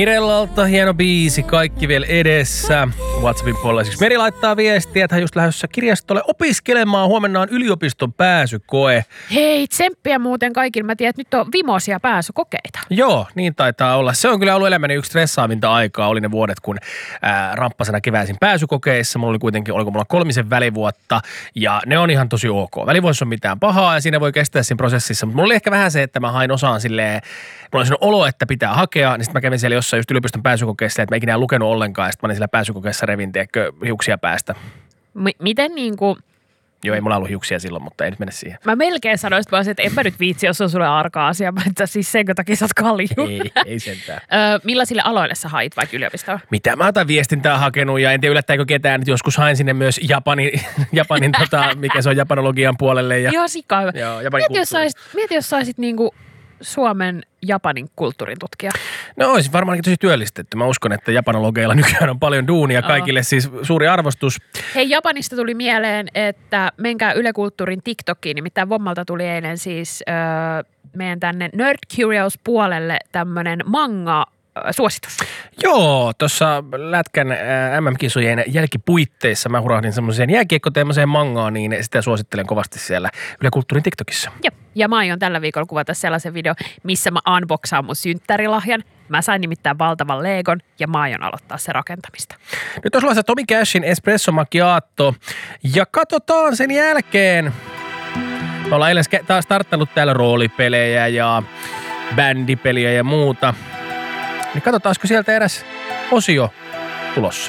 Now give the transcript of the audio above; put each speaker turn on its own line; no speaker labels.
Mirellalta hieno biisi, kaikki vielä edessä. WhatsAppin puolella siis Meri laittaa viestiä, että hän just lähdössä kirjastolle opiskelemaan. Huomenna on yliopiston pääsykoe.
Hei, tsemppiä muuten kaikille. Mä tiedän, että nyt on vimoisia pääsykokeita.
Joo, niin taitaa olla. Se on kyllä ollut elämäni yksi stressaavinta aikaa. Oli ne vuodet, kun ramppasena keväisin pääsykokeissa. Mulla oli kuitenkin, oliko mulla 3 välivuotta. Ja ne on ihan tosi ok. Välivuodessa on mitään pahaa ja siinä voi kestää siinä prosessissa. Mutta mulla oli ehkä vähän se, että mä hain osaan silleen, mulla oli sellainen olo, että pitää hakea. Niin sitten mä kävin siellä jossain just yliopiston pääsykokeessa, että mä ikinä en lukenut ollenkaan. Ja sitten mä olin siellä pääsykokeessa revin, tiedätkö, hiuksia päästä.
Miten niinku...
Joo, ei mulla ollut hiuksia silloin, mutta ei nyt mennä siihen.
Mä melkein sanoisin, että enpä nyt viitsi, jos on sulle arka asia. Mutta siis senkö takia sä oot kalju.
Ei sentään.
Millaisille aloille sä hait vaikka yliopistoon?
Mitä mä otan viestintää hakenut ja en tiedä yllättääkö ketään, että joskus hain sinne myös Japanin mikä se on japanologian puolelle. Ja,
joo, sika hyvä.
Joo, Japanin
Mieti, jos saisit niinku Suomen Japanin kulttuurin tutkija.
No olisi varmaankin tosi työllistetty. Mä uskon, että japanologeilla nykyään on paljon duunia. Kaikille siis suuri arvostus.
Hei, Japanista tuli mieleen, että menkää Yle Kulttuurin TikTokiin. Nimittäin Vommalta tuli eilen siis meidän tänne Nerd Curious puolelle tämmönen manga-suositus. Joo, tuossa Lätkän MM-kisojen jälkipuitteissa mä hurahdin semmoiseen jääkiekkoteemaseen mangaan, niin sitä suosittelen kovasti siellä Yle Kulttuurin TikTokissa. Joo, ja mä aion tällä viikolla kuvata sellaisen video, missä mä unboxaan mun synttärilahjan. Mä sain nimittäin valtavan Legon ja mä aion aloittaa se rakentamista. Nyt on sulla Tommy Cashin Espresso Macchiato ja katsotaan sen jälkeen. Me ollaan eilen taas starttanut täällä roolipelejä ja bändipeliä ja muuta. Niin katsotaanko sieltä eräs osio tulossa.